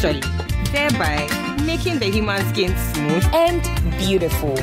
naturally, thereby making the human skin smooth and beautiful.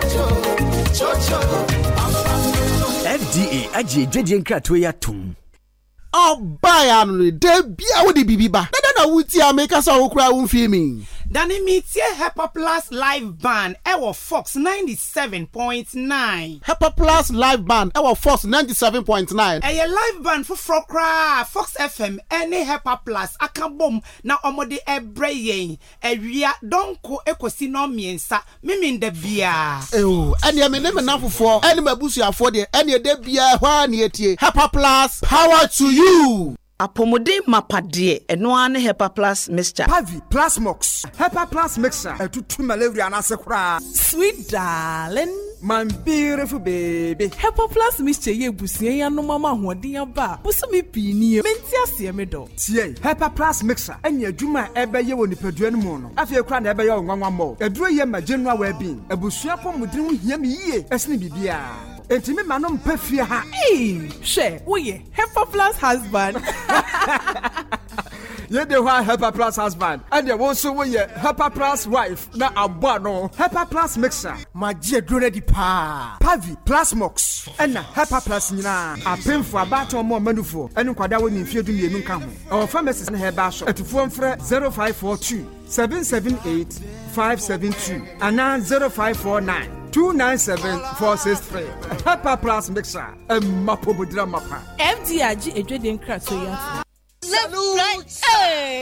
FDA aje jeje nkrato ya tum. Bayanu de bia wo de bibiba. Na wuti ameka so wo kura wo filming. Dani mitie Hepa Plus live band ewo Fox 97.9. Hepa Plus live band ewo Fox 97.9. Eye live band for Frokra Fox FM any Hepa Plus akabom na omode ebre yen ewia donko ekosi no miensa mimi nda bia. Ene me ne menafofo ene mabusuafo de ene de bia hwa ne etie. Hepa Plus power to you. Apomode mapade eno ane Hepa Plus mixture. Pavi Plus Mox. Hepa Plus mixture. Etutu malaria na sekura. Sweet darling, my beautiful baby. Hepa Plus mixture ye busie ya no mama hoden aba. Busumi pini menti ase me do. Tie Hepa Plus mixture. Enya adwuma ebeye wo nipadua no mu no. Afie kura na ebeye onwanwa mo. Eduro ye ma general well-being. Ebusua pomodin ho hia me yie. Esne bibia. Entimi manom pefia ha. She, oye, Hepa Plus husband. Ye de wa Hepa Plus husband. And ye wonso wo ye Hepa Plus wife na abwa no. Hepa Plus mixer. Magie dure di pa. Pavi Plus Mox. Ena Hepa Plus nyina. Apemfo abato mo manufo. Enu kwada wo ni mfie du mienu nka ho. Our pharmacist na heba shop. Etufo mfre 0542 778 572 ana 0549 297-463. Hepa Plus mixer. Mapo budra mapa. FDG ejede nkrato ya. Hey.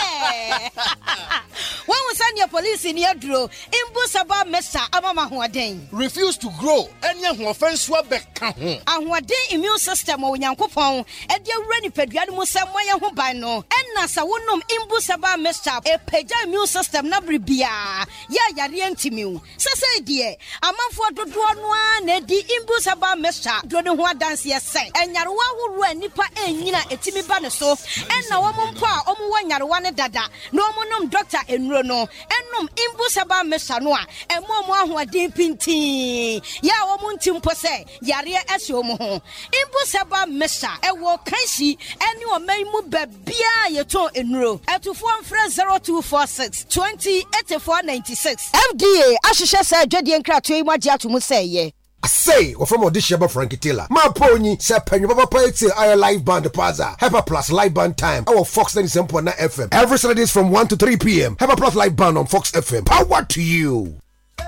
When we send your police in your draw, Imbusaba Mesa Amama Huaden. Refuse to grow. Any offense will be count. And what day immune system or Yankopon, and your ready pediatric Samoya Hubano, and Nasa Wunum Imbusaba Mesa, a peja immune system Nabribia. Ya Yarientimu. Sasa dear, a month for the one, the Imbusaba Mesa, don't what dance say, and Yarwa who ran Nipa and Nina Etimi Banaso, and now Ompa Omuan Yarwana Dada, no monum doctor and no, and Imbusaba Mesanoa, and Momo who are deep in tea. Ya Omuntim Pose, Yaria Esiomo, Imbusaba Mesa, and walk Kanshi, and you may move Bia Yato in row, at to form friend 0246 208496. FDA, Ashisha said, Jedian Kratui Maja to Musay. Say, or from audition by Frankie Taylor. My pony, Sepen, Papa Patsy, our live band Plaza. Hepa Plus live band time. Our Fox 97.9 FM. Every Saturdays from 1 to 3 p.m. Hepa Plus live band on Fox FM. Power to you.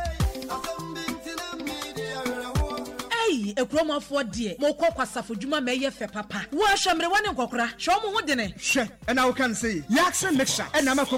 A chroma for dear, more coquasa for Juma Mayer for Papa. Wash, I'm the one in Cocra. Show me what dinner. And I can say, Yakson mixture, and I'm a